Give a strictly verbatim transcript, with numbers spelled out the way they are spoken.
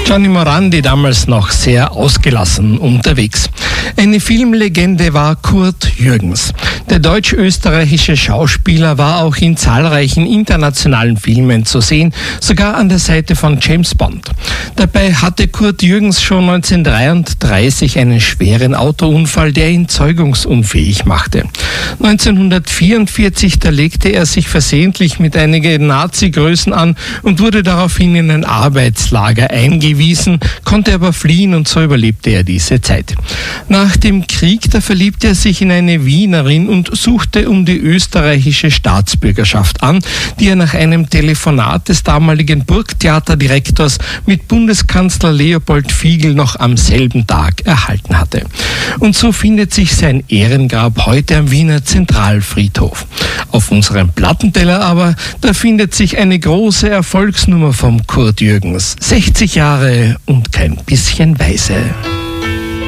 Gianni Morandi, damals noch sehr ausgelassen unterwegs. Eine Filmlegende war Kurt Jürgens. Der deutsch-österreichische Schauspieler war auch in zahlreichen internationalen Filmen zu sehen, sogar an der Seite von James Bond. Dabei hatte Kurt Jürgens schon neunzehnhundertdreiunddreißig einen schweren Autounfall, der ihn zeugungsunfähig machte. neunzehnhundertvierundvierzig, da legte er sich versehentlich mit einigen Nazi-Größen an und wurde daraufhin in ein Arbeitslager eingewiesen, konnte aber fliehen und so überlebte er diese Zeit. Nach dem Krieg, da verliebte er sich in eine Wienerin und suchte um die österreichische Staatsbürgerschaft an, die er nach einem Telefonat des damaligen Burgtheaterdirektors mit Bundeskanzler Leopold Fiegel noch am selben Tag erhalten hatte. Und so findet sich sein Ehrengrab heute am Wiener Zentralfriedhof. Auf unserem Plattenteller aber, da findet sich eine große Erfolgsnummer vom Kurt Jürgens. sechzig Jahre und kein bisschen Weise.